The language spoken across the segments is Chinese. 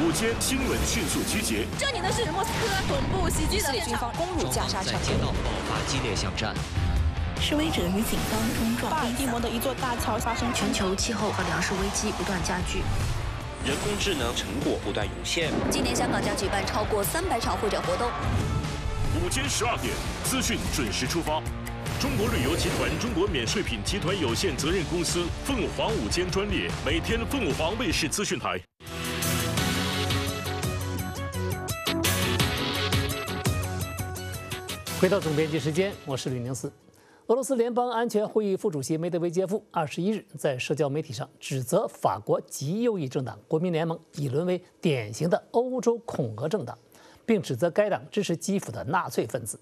午间新闻迅速集结。 这里的是莫斯科总部袭击的现场， 攻入加沙城， 在街道爆发激烈巷战。 示威者与警方冲撞。 巴尔的摩的一座大桥发生全球气候和粮食危机不断加剧。 人工智能成果不断涌现。 今年香港将举办超过300场会展活动。 午间12点，资讯准时出发。中国旅游集团中国免税品集团有限责任公司凤凰午间专列，每天凤凰卫视资讯台。 回到总编辑时间，我是吕宁思。俄罗斯联邦安全会议副主席梅德韦杰夫21日在社交媒体上指责法国极右翼政党国民联盟已沦为典型的欧洲恐俄政党，并指责该党支持基辅的纳粹分子。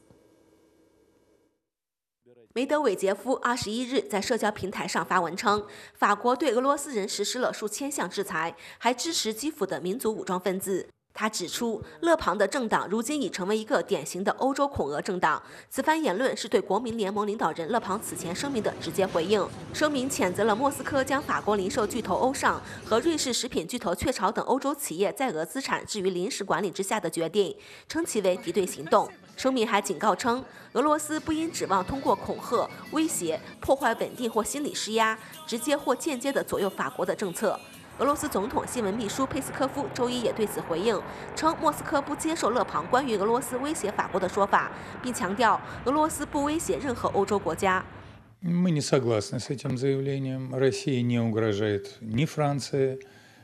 梅德韦杰夫21日在社交平台上发文称，法国对俄罗斯人实施了数千项制裁，还支持基辅的民族武装分子。他指出，勒庞的政党如今已成为一个典型的欧洲恐俄政党。此番言论是对国民联盟领导人勒庞此前声明的直接回应。声明谴责了莫斯科将法国零售巨头欧尚和瑞士食品巨头雀巢等欧洲企业在俄资产置于临时管理之下的决定，称其为敌对行动。声明还警告称，俄罗斯不应指望通过恐吓、威胁、破坏稳定或心理施压，直接或间接地左右法国的政策。俄罗斯总统新闻秘书佩斯科夫周一也对此回应，称莫斯科不接受勒庞关于俄罗斯威胁法国的说法，并强调俄罗斯不威胁任何欧洲国家。 Мы не согласны с этим заявлением. Россия не угрожает ни Франции,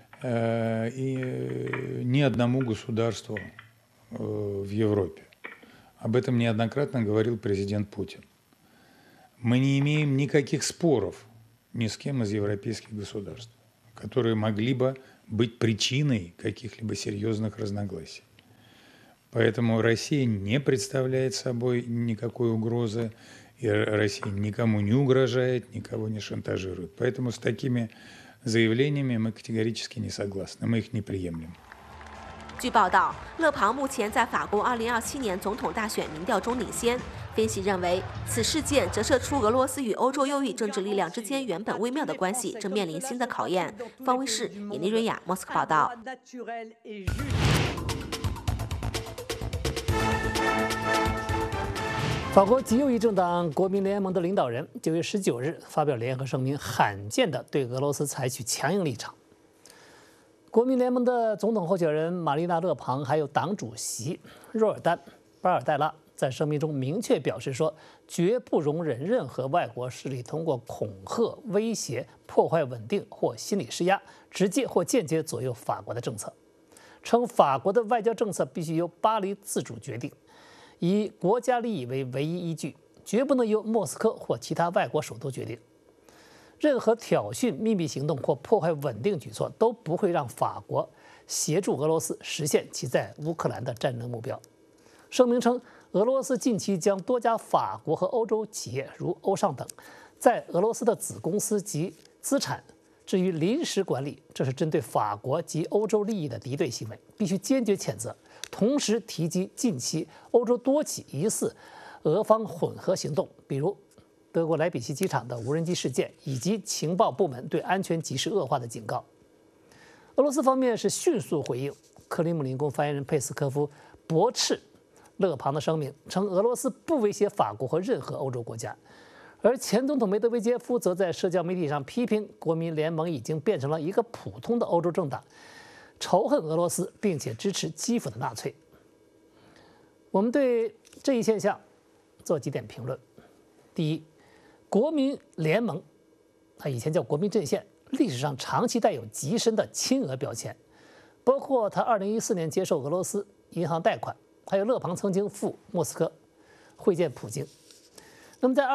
и ни одному государству в Европе. Об этом неоднократно говорил президент Путин. Мы не имеем никаких споров ни с кем из европейских государств, которые могли бы быть причиной каких-либо серьезных разногласий. Поэтому Россия не представляет собой никакой угрозы, и Россия никому не угрожает, никого не шантажирует. Поэтому с такими заявлениями мы категорически не согласны, мы их не приемлем. 据报道，勒庞目前在法国2027年总统大选民调中领先。分析认为，此事件折射出俄罗斯与欧洲右翼政治力量之间原本微妙的关系正面临新的考验。方卫视尹丽瑞亚莫斯科报道。 法国极右翼政党国民联盟的领导人9月19日发表联合声明，罕见地对俄罗斯采取强硬立场。国民联盟的总统候选人玛丽娜·勒庞，还有党主席若尔丹·巴尔代拉在声明中明确表示说，绝不容忍任何外国势力通过恐吓、威胁、破坏稳定或心理施压，直接或间接左右法国的政策，称法国的外交政策必须由巴黎自主决定，以国家利益为唯一依据，绝不能由莫斯科或其他外国首都决定。任何挑衅、秘密行动或破坏稳定举措都不会让法国协助俄罗斯实现其在乌克兰的战争目标。声明称，俄罗斯近期将多家法国和欧洲企业，如欧尚等，在俄罗斯的子公司及资产置于临时管理，这是针对法国及欧洲利益的敌对行为，必须坚决谴责。同时提及近期欧洲多起疑似俄方混合行动，比如德国莱比锡机场的无人机事件，以及情报部门对安全局势恶化的警告。俄罗斯方面是迅速回应，克里姆林宫发言人佩斯科夫驳斥勒庞的声明，称俄罗斯不威胁法国和任何欧洲国家。而前总统梅德韦杰夫则在社交媒体上批评国民联盟已经变成了一个普通的欧洲政党，仇恨俄罗斯，并且支持基辅的纳粹。我们对这一现象做几点评论。第一，国民联盟，它以前叫国民阵线，历史上长期带有极深的亲俄标签，包括他2014年接受俄罗斯银行贷款，还有勒庞曾经赴莫斯科会见普京。那么在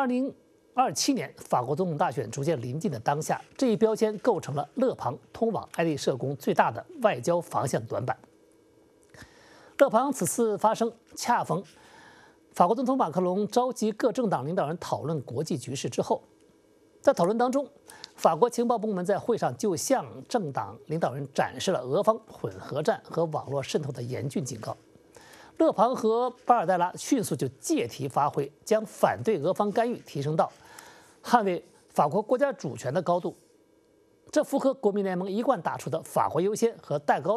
2027年法国总统大选逐渐临近的当下，这一标签构成了勒庞通往爱丽舍宫最大的外交防线短板。勒庞此次发声恰逢法国总统马克龙召集各政党领导人讨论国际局势之后，在讨论当中，法国情报部门在会上就向政党领导人展示了俄方混合战和网络渗透的严峻警告。勒庞和巴尔代拉迅速就借题发挥，将反对俄方干预提升到捍卫法国国家主权的高度，这符合国民联盟一贯打出的法国优先和戴高乐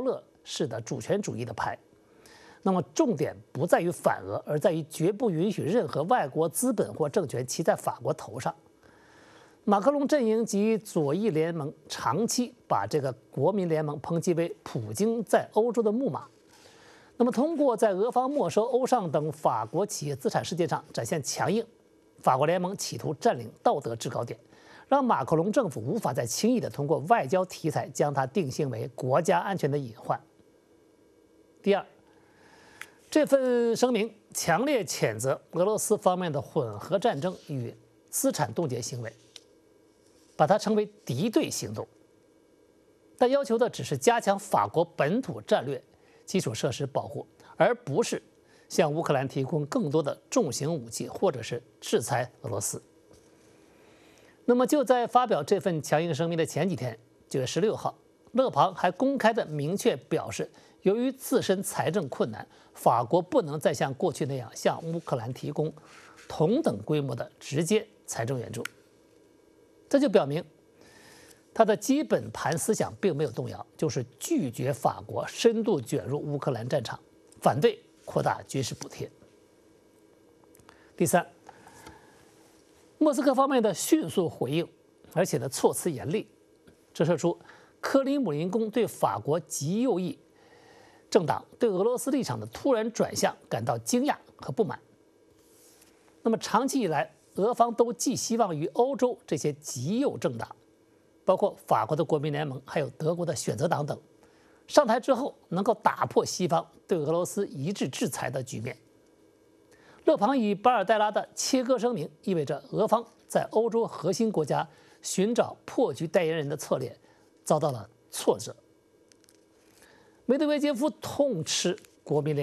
式的主权主义的牌。那么重点不在于反俄，而在于绝不允许任何外国资本或政权骑在法国头上。马克龙阵营及左翼联盟长期把这个国民联盟抨击为普京在欧洲的木马。那么通过在俄方没收欧尚等法国企业资产事件上展现强硬，法国联盟企图占领道德制高点，让马克龙政府无法再轻易地通过外交题材将它定性为国家安全的隐患。第二，这份声明强烈谴责俄罗斯方面的混合战争与资产冻结行为，把它称为敌对行动，但要求的只是加强法国本土战略基础设施保护，而不是向乌克兰提供更多的重型武器或者是制裁俄罗斯。那么就在发表这份强硬声明的前几天，9月16号，勒庞还公开的明确表示，由于自身财政困难，法国不能再像过去那样向乌克兰提供同等规模的直接财政援助。这就表明他的基本盘思想并没有动摇，就是拒绝法国深度卷入乌克兰战场，反对扩大军事补贴。第三，莫斯科方面的迅速回应，而且呢措辞严厉，折射出克里姆林宫对法国极右翼政党对俄罗斯立场的突然转向感到惊讶和不满。那么长期以来，俄方都寄希望于欧洲这些极右政党，包括法国的国民联盟，还有德国的选择党等，上台之后能够打破西方对俄罗斯一致制裁的局面。勒庞与巴尔代拉的切割声明，意味着俄方在欧洲核心国家寻找破局代言人的策略遭到了挫折。梅德韦杰夫痛斥国民联盟